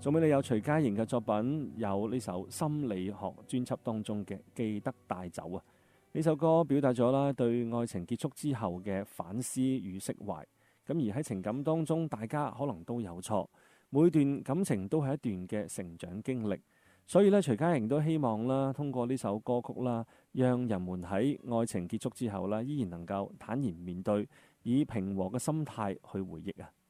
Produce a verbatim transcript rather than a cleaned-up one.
仲有你有徐佳瑩嘅作品，有呢首心理學專輯當中嘅記得帶走啊。呢首歌表達咗啦對愛情結束之後嘅反思與釋懷。咁而喺情感當中，大家可能都有錯，每段感情都係一段嘅成長經歷。所以咧，徐佳瑩都希望啦，通過呢首歌曲啦，讓人們喺愛情結束之後啦，依然能夠坦然面對，以平和嘅心態去回憶啊。